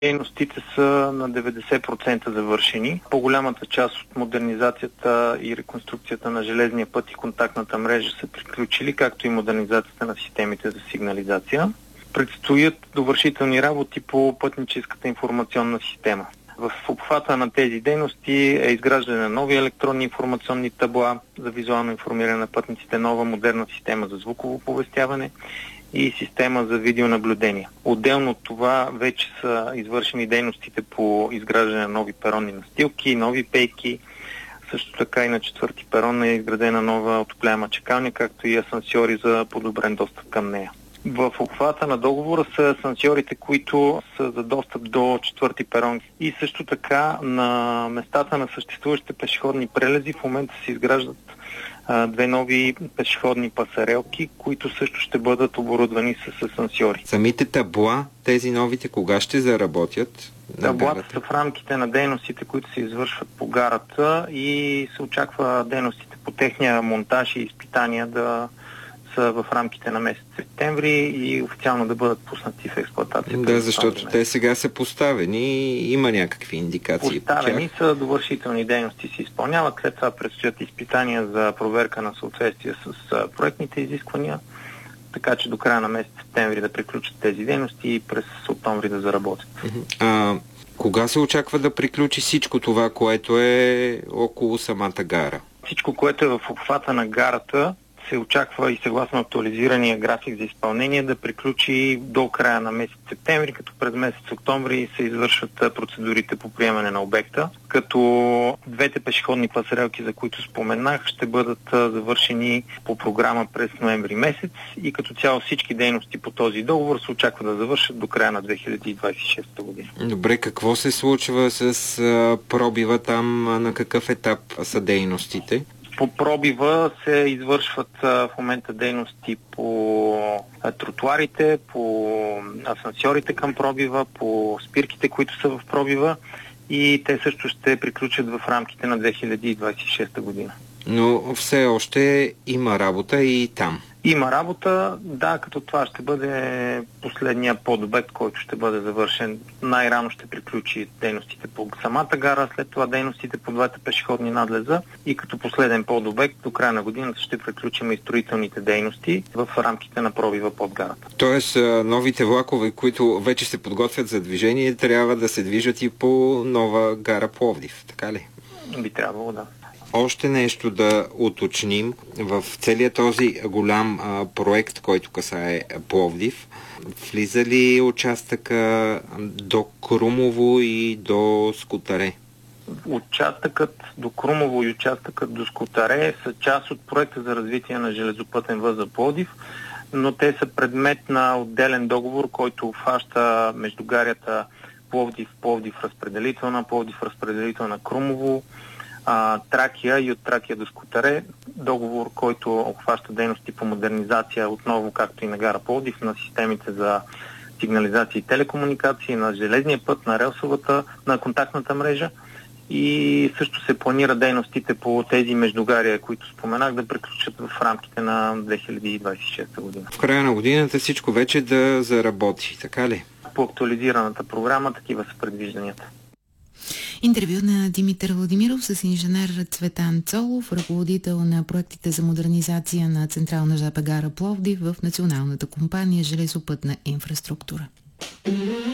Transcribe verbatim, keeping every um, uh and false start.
Дейностите са на деветдесет процента завършени. По-голямата част от модернизацията и реконструкцията на железния път и контактната мрежа са приключили, както и модернизацията на системите за сигнализация. Предстоят довършителни работи по пътническата информационна система. В обхвата на тези дейности е изграждане на нови електронни информационни табла за визуално информиране на пътниците, нова модерна система за звуково оповестяване и система за видеонаблюдение. Отделно от това вече са извършени дейностите по изграждане на нови перонни настилки, нови пейки. Също така и на четвърти перон е изградена нова отопляема чакалня, както и асансьори за подобрен достъп към нея. В обхвата на договора са асансьорите, които са за достъп до четвърти перон. И също така на местата на съществуващите пешеходни прелези в момента се изграждат а, две нови пешеходни пасарелки, които също ще бъдат оборудвани с асансьори. Самите табла, тези новите, кога ще заработят? Таблата са в рамките на дейностите, които се извършват по гарата и се очаква дейностите по техния монтаж и изпитания да са в рамките на месец септември и официално да бъдат пуснати в експлоатация. Да, защото те сега са поставени и има някакви индикации. Поставени са, довършителни дейности се изпълняват, след това предстоят изпитания за проверка на съответствие с проектните изисквания, така че до края на месец септември да приключат тези дейности и през октомври да заработят. А кога се очаква да приключи всичко това, което е около самата гара? Всичко, което е в обхвата на гарата, се очаква и съгласно актуализирания график за изпълнение да приключи до края на месец септември, като през месец октомври се извършват процедурите по приемане на обекта, като двете пешеходни пасарелки, за които споменах, ще бъдат завършени по програма през ноември месец и като цяло всички дейности по този договор се очаква да завършат до края на две хиляди двадесет и шеста година. Добре, какво се случва с а, пробива там, на какъв етап са дейностите? По пробива се извършват а, в момента дейности по а, тротуарите, по асансьорите към пробива, по спирките, които са в пробива и те също ще приключат в рамките на две хиляди двадесет и шеста година. Но все още има работа и там. Има работа, да, като това ще бъде последния подобект, който ще бъде завършен. Най-рано ще приключи дейностите по самата гара, след това дейностите по двата пешеходни надлеза и като последен подобект до края на годината ще приключим и строителните дейности в рамките на пробива под гарата. Тоест новите влакове, които вече се подготвят за движение, трябва да се движат и по нова гара Пловдив, така ли? Би трябвало, да. Още нещо да уточним. В целият този голям а, проект, който касае Пловдив, влиза ли участъка до Крумово и до Скутаре? Участъкът до Крумово и участъкът до Скутаре са част от проекта за развитие на железопътен възел Пловдив, но те са предмет на отделен договор, който обхваща междугарията Пловдив, Пловдив разпределителна, Пловдив разпределителна Крумово, А, Тракия и от Тракия до Скутаре, договор, който обхваща дейности по модернизация отново, както и на гара Пловдив, на системите за сигнализация и телекомуникации, на железния път, на релсовата, на контактната мрежа и също се планира дейностите по тези междугария, които споменах, да приключат в рамките на две хиляди двадесет и шеста година. В края на годината всичко вече да заработи, така ли? По актуализираната програма такива са предвижданията. Интервю на Димитър Владимиров с инженер Цветан Цолов, ръководител на проектите за модернизация на Централна жп гара Пловдив в Националната компания железопътна инфраструктура.